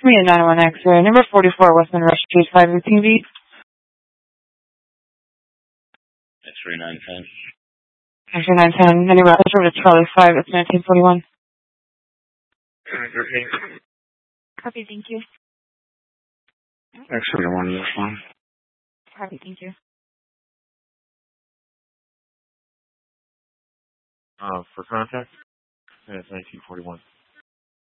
me at 91X, number 44, Westman Rush Street, 518B. X-ray 910. X-ray 910, any route over to Charlie 5, it's 1941. Copy, thank you. X-ray 1. Copy, thank you. For contact, it's 1941.